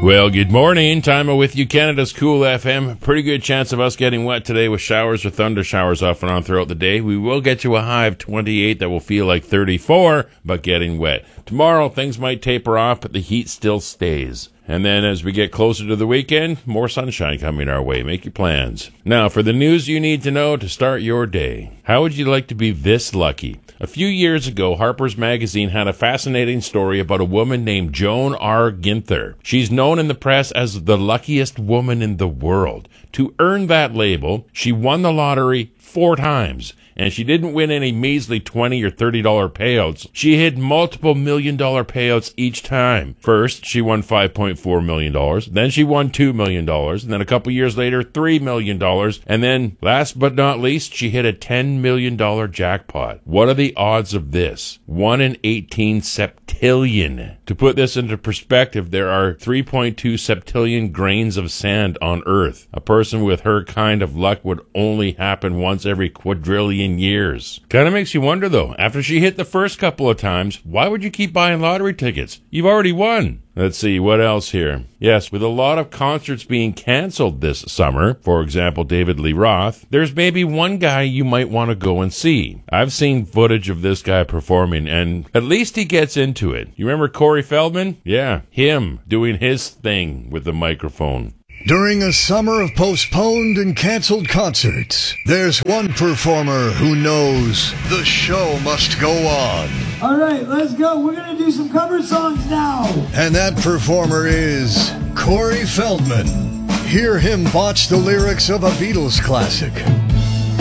Well, good morning. Time with you, Canada's Cool FM. Pretty good chance of us getting wet today with showers or thunder showers off and on throughout the day. We will get to a high of 28 that will feel like 34, but getting wet. Tomorrow, things might taper off, but the heat still stays. And then as we get closer to the weekend, more sunshine coming our way. Make your plans. Now, for the news you need to know to start your day. How would you like to be this lucky? A few years ago, Harper's Magazine had a fascinating story about a woman named Joan R. Ginther. She's known in the press as the luckiest woman in the world. To earn that label, she won the lottery 4 times. And she didn't win any measly $20 or $30 payouts. She hit multiple $1 million payouts each time. First, she won $5.4 million. Then she won $2 million. And then a couple years later, $3 million. And then, last but not least, she hit a $10 million jackpot. What are the odds of this? 1 in 18 septillion. To put this into perspective, there are 3.2 septillion grains of sand on Earth. A person with her kind of luck would only happen once every quadrillion years. Kind of makes you wonder, though. After she hit the first couple of times, why would you keep buying lottery tickets? You've already won. Let's see, what else here? Yes, with a lot of concerts being canceled this summer, for example, David Lee Roth, there's maybe one guy you might want to go and see. I've seen footage of this guy performing, and at least he gets into it. You remember Corey Feldman? Yeah, him doing his thing with the microphone. During a summer of postponed and canceled concerts, there's one performer who knows the show must go on. All right, let's go. We're going to do some cover songs now. And that performer is Corey Feldman. Hear him botch the lyrics of a Beatles classic.